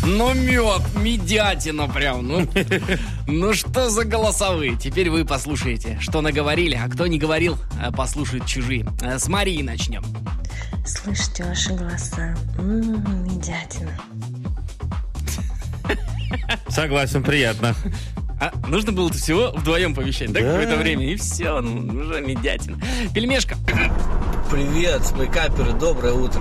Ну, мед, медятина прям. Ну, что за голосовые? Теперь вы послушаете, что наговорили, а кто не говорил, послушают чужие. С Марии начнем. Слышите ваши голоса? Медятина. Согласен, приятно. Нужно было всего вдвоем повещать, да, какое-то время, и все, уже медятина. Пельмешка. Привет, мейкаперы, доброе утро.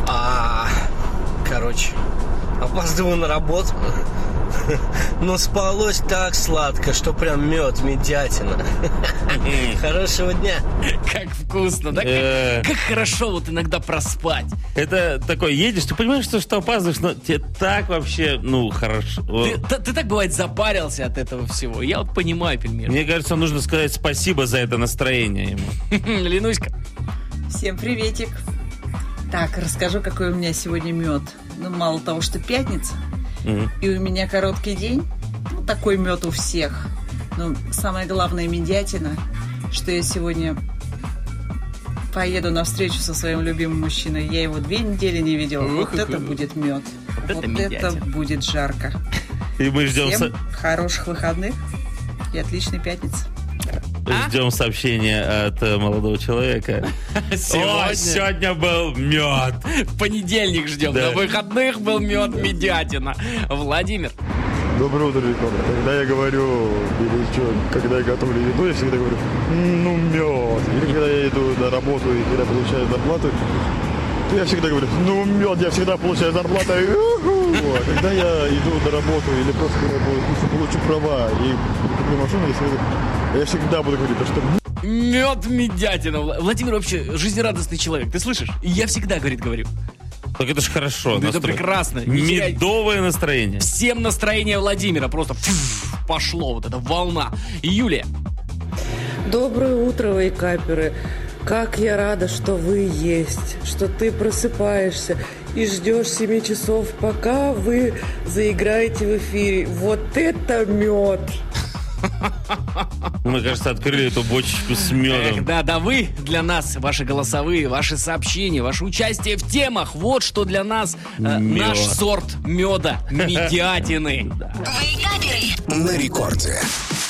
Опаздываю на работу. Но спалось так сладко, что прям мед, медятина. Хорошего дня. Как вкусно, да? Как хорошо вот иногда проспать. Это такой, едешь, ты понимаешь, что опаздываешь, но тебе так вообще, хорошо. Ты так, бывает, запарился от этого всего. Я вот понимаю, пельмешка. Мне кажется, нужно сказать спасибо за это настроение ему. Ленуська. Всем приветик. Так, расскажу, какой у меня сегодня мед. Мало того, что пятница, и у меня короткий день, такой мед у всех. Но самое главное, медятина, что я сегодня поеду на встречу со своим любимым мужчиной. Я его 2 недели не видела. Вот это будет мед. Вот это будет жарко. И мы ждем... Всем хороших выходных и отличной пятницы. Ждем сообщения от молодого человека. Сегодня был мед. В понедельник ждем. Да. На выходных был мед, медятина. Владимир. Доброе утро, ребята. Когда я говорю, когда я готовлю еду, я всегда говорю, мед. Или когда я иду на работу и когда получаю зарплату, то я всегда говорю, мед, я всегда получаю зарплату. Когда я иду на работу или просто когда получу права и куплю машину, я всегда буду говорить, что... Мед, медятина. Владимир вообще жизнерадостный человек. Ты слышишь? Я всегда, говорю. Так это ж хорошо. Это прекрасно. Медовое настроение. Всем настроение Владимира просто пошло, вот эта волна. Юлия. Доброе утро, вейкаперы. Как я рада, что вы есть, что ты просыпаешься и ждешь 7 часов, пока вы заиграете в эфире. Вот это мед! Мы, кажется, открыли эту бочечку с медом. Да, вы для нас, ваши голосовые, ваши сообщения, ваше участие в темах. Вот что для нас наш сорт меда, медятины. На рекорде.